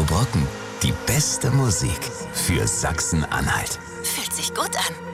Radio Brocken. Die beste Musik für Sachsen-Anhalt. Fühlt sich gut an.